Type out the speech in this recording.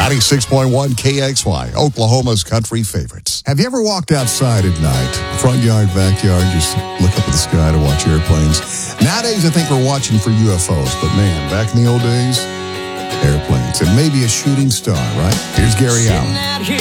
96.1 KXY, Oklahoma's country favorites. Have you ever walked outside at night, front yard, backyard, just look up at the sky to watch airplanes? Nowadays, I think we're watching for UFOs, but man, back in the old days, airplanes and maybe a shooting star, right? Here's Gary Allen.